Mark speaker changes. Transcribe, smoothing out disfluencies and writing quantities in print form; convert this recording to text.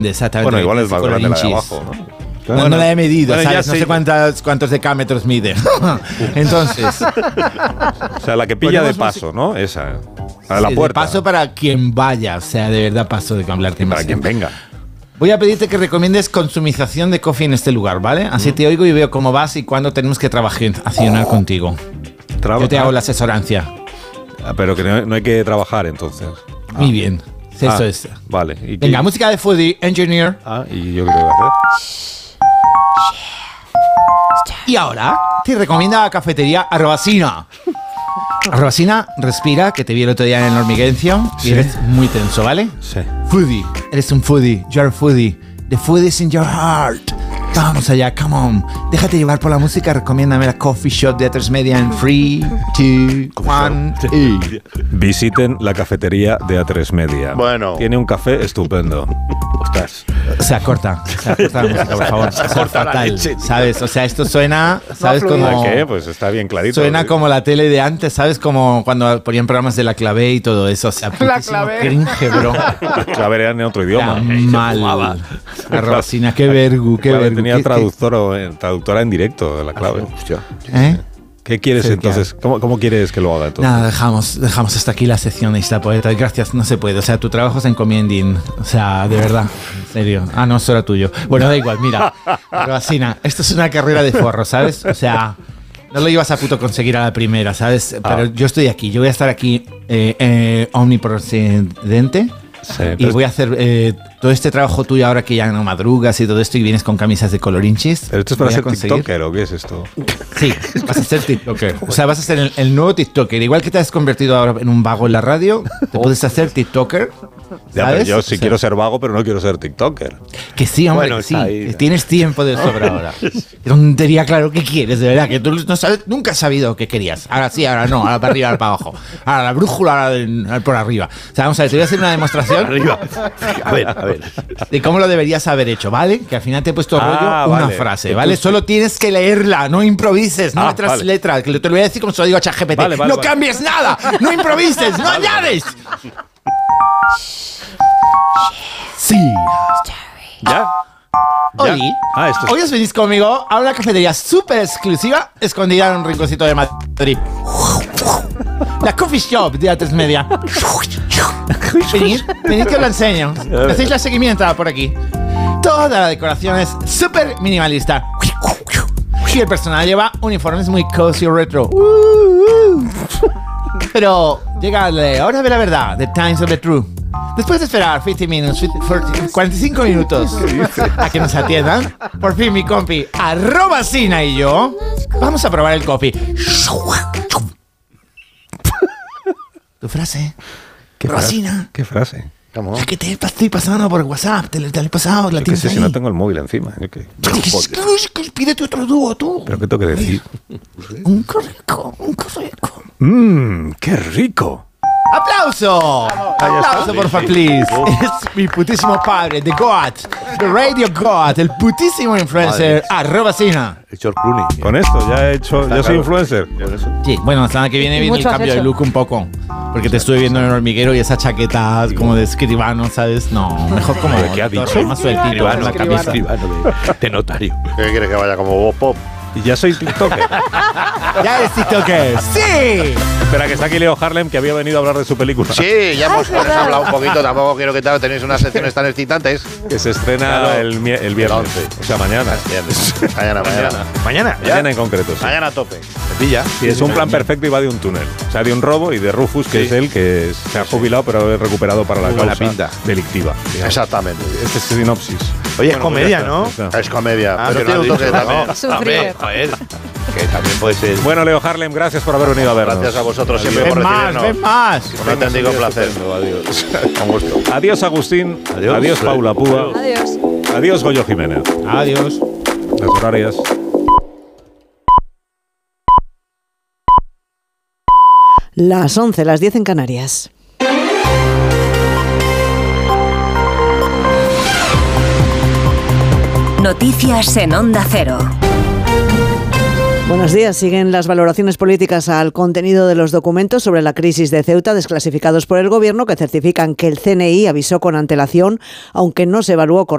Speaker 1: Exactamente.
Speaker 2: Bueno, igual es más grande la de abajo, ¿no?
Speaker 1: Claro. No la he medido,
Speaker 2: bueno,
Speaker 1: ¿sabes? No sé cuántos decámetros mide. Entonces...
Speaker 2: O sea, la que pilla de paso, ¿no? Esa. A la puerta.
Speaker 1: De paso para quien vaya. O sea, de verdad paso de hablar.
Speaker 2: Para quien venga.
Speaker 1: Voy a pedirte que recomiendes consumización de coffee en este lugar, ¿vale? Así te oigo y veo cómo vas y cuándo tenemos que trabajar contigo. Yo te hago la asesorancia.
Speaker 2: Pero que no hay que trabajar, entonces.
Speaker 1: Muy bien. Eso es.
Speaker 2: Vale.
Speaker 1: Venga, música de Foodie, Engineer.
Speaker 2: ¿Y yo qué tengo que hacer?
Speaker 1: Y ahora te recomienda la cafetería Arrobasina. Arrobasina, respira, que te vi el otro día en el Hormiguencio y eres muy tenso, ¿vale?
Speaker 2: Sí.
Speaker 1: Foodie, eres un foodie, you're a foodie. The food is in your heart. Vamos allá, come on. Déjate llevar por la música, recomiéndame la coffee shop de A3 Media en 3, 2, 1, y...
Speaker 2: Visiten la cafetería de A3 Media.
Speaker 3: Bueno.
Speaker 2: Tiene un café estupendo. Ostras.
Speaker 1: O sea, corta la música, por favor. Se corta fatal, la leche, ¿sabes? O sea, esto suena, ¿sabes? Como...
Speaker 2: ¿Qué? Pues está bien clarito.
Speaker 1: Suena como la tele de antes, ¿sabes? Como cuando ponían programas de La Clave y todo eso. O sea,
Speaker 4: La Clave.
Speaker 1: Cringe, bro.
Speaker 2: La Clave era en otro idioma.
Speaker 1: Mal. Arrobasina, qué vergu, qué vergu.
Speaker 2: Tenía traductora en directo de La Clave. ¿Qué quieres entonces? ¿Cómo quieres que lo haga entonces?
Speaker 1: Nada, dejamos hasta aquí la sección de Ista Poeta. Gracias, no se puede. O sea, tu trabajo es encomiending. O sea, de verdad. En serio. Ah, no, eso era tuyo. Bueno, da igual, mira. Arrobasina, esto es una carrera de forro, ¿sabes? O sea, no lo ibas a puto conseguir a la primera, ¿sabes? Pero yo estoy aquí. Yo voy a estar aquí omnipresente.
Speaker 2: Sí,
Speaker 1: y voy a hacer todo este trabajo tuyo ahora que ya no madrugas y todo esto y vienes con camisas de colorinchis.
Speaker 2: ¿Pero esto es para ser tiktoker o qué es esto?
Speaker 1: Sí, vas a ser tiktoker. O sea, vas a ser el nuevo tiktoker. Igual que te has convertido ahora en un vago en la radio, te puedes hacer tiktoker.
Speaker 2: Ya, pero yo sí quiero ser vago, pero no quiero ser tiktoker.
Speaker 1: Que sí, hombre, bueno, que sí. Ahí, tienes tiempo de sobra ahora. Qué tontería, claro, ¿qué quieres? De verdad, que tú no sabes, nunca has sabido qué querías. Ahora sí, ahora no, ahora para arriba, ahora para abajo. Ahora la brújula, ahora por arriba. O sea, vamos a ver, te voy a hacer una demostración.
Speaker 3: Arriba. A ver.
Speaker 1: De cómo lo deberías haber hecho, ¿vale? Que al final te he puesto rollo una frase, ¿vale? Solo tienes que leerla, no improvises, no metas letras. Que te lo voy a decir como se lo digo a ChatGPT. No cambies nada, no improvises, no añades. Sí.
Speaker 2: ¿Ya?
Speaker 1: Oli, hoy os venís conmigo a una cafetería súper exclusiva escondida en un rinconcito de Madrid. La coffee shop de A3 Media. Venid que os la enseño. Hacéis la seguimiento por aquí. Toda la decoración es súper minimalista. Y el personal lleva uniformes muy cozy retro. Pero llega la hora de la verdad, the times of the truth. Después de esperar 45 minutos a que nos atiendan, por fin mi compi Arrobasina y yo vamos a probar el coffee. ¿Tu frase?
Speaker 2: Arrobasina. ¿Qué frase?
Speaker 1: Es que te estoy pasando por WhatsApp, te la he pasado, la tienes ahí.
Speaker 2: Si no tengo el móvil encima.
Speaker 1: Pídete otro dúo, tú.
Speaker 2: ¿Pero qué tengo que decir?
Speaker 1: Un rico, un rico.
Speaker 2: ¡Qué rico!
Speaker 1: ¡Aplauso! ¡Aplauso, por favor, please! Es mi putísimo padre, The God, The Radio God, el putísimo influencer Arrobasina.
Speaker 3: El George Clooney.
Speaker 2: Con esto ya he hecho... Yo soy influencer.
Speaker 1: Sí, bueno, la semana que viene el cambio de look un poco. Porque te estuve viendo en el hormiguero y esa chaqueta como de escribano, ¿sabes? No, mejor como...
Speaker 2: ¿Qué ha dicho?
Speaker 1: Más sueltito en la camisa.
Speaker 3: De notario. ¿Qué quieres que vaya como Bob Pop?
Speaker 2: Y ya soy tiktoker.
Speaker 1: ¡Ya eres tiktoker! ¡Sí!
Speaker 2: Espera, que está aquí Leo Harlem, que había venido a hablar de su película.
Speaker 3: Sí, ya hemos hablado un poquito. Tampoco quiero que tenéis unas secciones tan excitantes.
Speaker 2: Que se estrena el viernes. O sea, mañana. Mañana en concreto, sí.
Speaker 3: Mañana a tope. ¿Te pilla?
Speaker 2: Sí, es un plan perfecto y va de un túnel. O sea, de un robo y de Rufus, que es él, que se ha jubilado pero ha recuperado para la causa delictiva. Digamos.
Speaker 3: Exactamente.
Speaker 2: Este es sinopsis.
Speaker 3: Oye, es comedia, ¿no? Es comedia. Pero tiene un toque también.
Speaker 4: Sufrir.
Speaker 3: Que también puede ser.
Speaker 2: Bueno, Leo Harlem, gracias por haber venido a vernos.
Speaker 3: Gracias a vosotros siempre por recibirnos.
Speaker 1: ¡Ven más!
Speaker 3: Un auténtico placer. Adiós. Con gusto.
Speaker 2: Adiós, Agustín. Adiós, Paula Púa.
Speaker 4: Adiós.
Speaker 2: Adiós, Goyo Jiménez.
Speaker 1: Adiós.
Speaker 2: Las horarias.
Speaker 5: Las 11, las 10 en Canarias.
Speaker 6: Noticias en Onda Cero.
Speaker 5: Buenos días. Siguen las valoraciones políticas al contenido de los documentos sobre la crisis de Ceuta desclasificados por el Gobierno, que certifican que el CNI avisó con antelación, aunque no se evaluó correctamente